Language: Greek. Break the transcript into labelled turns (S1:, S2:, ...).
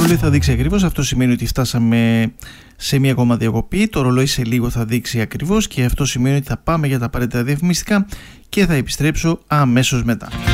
S1: ρολόι θα δείξει ακριβώς, αυτό σημαίνει ότι φτάσαμε σε μία ακόμα διακοπή. Το ρολόι σε λίγο θα δείξει ακριβώς και αυτό σημαίνει ότι θα πάμε για τα απαραίτητα διαφημιστικά και θα επιστρέψω αμέσως μετά.